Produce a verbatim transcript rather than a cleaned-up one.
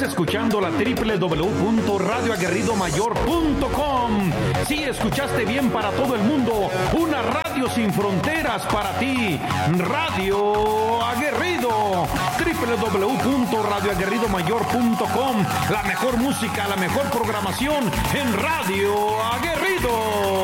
escuchando la doble u doble u doble u punto radio aguerrido mayor punto com. Sí, escuchaste bien, para todo el mundo. Una radio sin fronteras para ti. Radio Aguerrido. doble u doble u doble u punto radio aguerrido mayor punto com. La mejor música, la mejor programación en Radio Aguerrido.